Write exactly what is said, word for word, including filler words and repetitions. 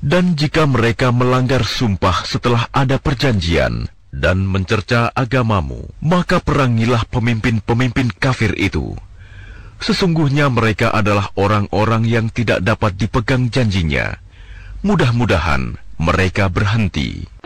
Dan jika mereka melanggar sumpah setelah ada perjanjian dan mencerca agamamu, maka perangilah pemimpin-pemimpin kafir itu. Sesungguhnya mereka adalah orang-orang yang tidak dapat dipegang janjinya. Mudah-mudahan mereka berhenti.